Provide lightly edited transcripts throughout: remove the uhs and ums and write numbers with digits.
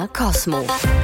MDR Cosmo.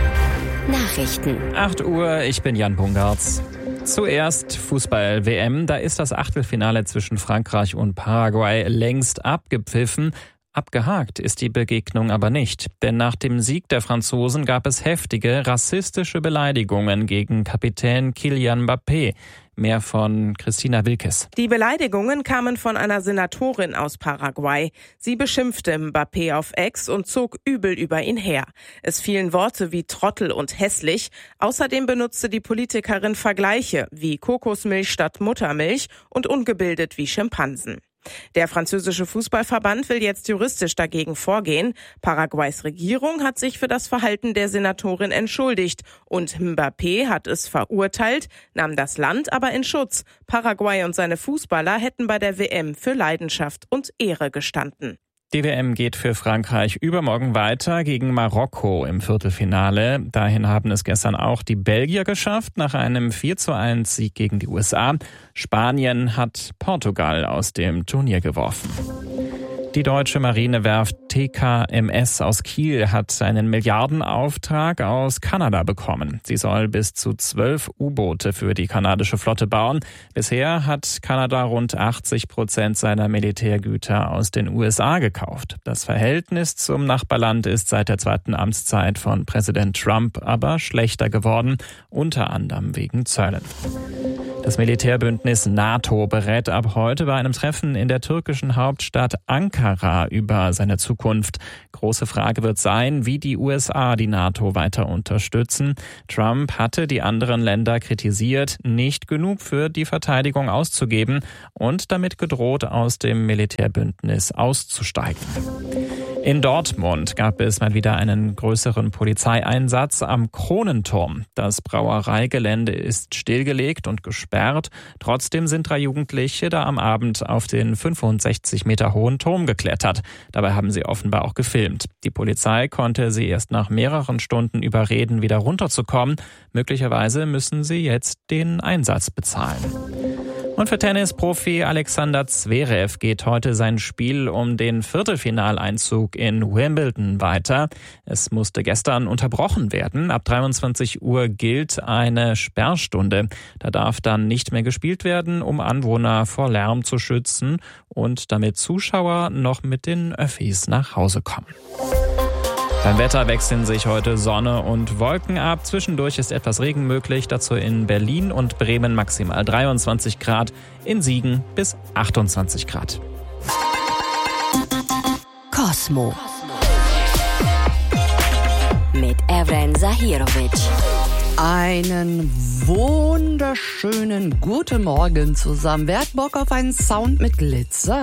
Nachrichten. 8 Uhr, ich bin Jan Pungartz. Zuerst Fußball-WM. Da ist das Achtelfinale zwischen Frankreich und Paraguay längst abgepfiffen. Abgehakt ist die Begegnung aber nicht. Denn nach dem Sieg der Franzosen gab es heftige rassistische Beleidigungen gegen Kapitän Kylian Mbappé. Mehr von Christina Wilkes. Die Beleidigungen kamen von einer Senatorin aus Paraguay. Sie beschimpfte Mbappé auf X und zog übel über ihn her. Es fielen Worte wie Trottel und hässlich. Außerdem benutzte die Politikerin Vergleiche wie Kokosmilch statt Muttermilch und ungebildet wie Schimpansen. Der französische Fußballverband will jetzt juristisch dagegen vorgehen. Paraguays Regierung hat sich für das Verhalten der Senatorin entschuldigt und Mbappé hat es verurteilt, nahm das Land aber in Schutz. Paraguay und seine Fußballer hätten bei der WM für Leidenschaft und Ehre gestanden. Die WM geht für Frankreich übermorgen weiter gegen Marokko im Viertelfinale. Dahin haben es gestern auch die Belgier geschafft, nach einem 4:1 Sieg gegen die USA. Spanien hat Portugal aus dem Turnier geworfen. Die deutsche Marinewerft TKMS aus Kiel hat einen Milliardenauftrag aus Kanada bekommen. Sie soll bis zu 12 U-Boote für die kanadische Flotte bauen. Bisher hat Kanada rund 80% seiner Militärgüter aus den USA gekauft. Das Verhältnis zum Nachbarland ist seit der zweiten Amtszeit von Präsident Trump aber schlechter geworden, unter anderem wegen Zöllen. Das Militärbündnis NATO berät ab heute bei einem Treffen in der türkischen Hauptstadt Ankara über seine Zukunft. Große Frage wird sein, wie die USA die NATO weiter unterstützen. Trump hatte die anderen Länder kritisiert, nicht genug für die Verteidigung auszugeben und damit gedroht, aus dem Militärbündnis auszusteigen. In Dortmund gab es mal wieder einen größeren Polizeieinsatz am Kronenturm. Das Brauereigelände ist stillgelegt und gesperrt. Trotzdem sind 3 Jugendliche da am Abend auf den 65 Meter hohen Turm geklettert. Dabei haben sie offenbar auch gefilmt. Die Polizei konnte sie erst nach mehreren Stunden überreden, wieder runterzukommen. Möglicherweise müssen sie jetzt den Einsatz bezahlen. Und für Tennisprofi Alexander Zverev geht heute sein Spiel um den Viertelfinaleinzug in Wimbledon weiter. Es musste gestern unterbrochen werden. Ab 23 Uhr gilt eine Sperrstunde. Da darf dann nicht mehr gespielt werden, um Anwohner vor Lärm zu schützen und damit Zuschauer noch mit den Öffis nach Hause kommen. Beim Wetter wechseln sich heute Sonne und Wolken ab. Zwischendurch ist etwas Regen möglich. Dazu in Berlin und Bremen maximal 23 Grad, in Siegen bis 28 Grad. Cosmo. Mit Evren Zahirovic. Einen wunderschönen guten Morgen zusammen. Wer hat Bock auf einen Sound mit Glitzer?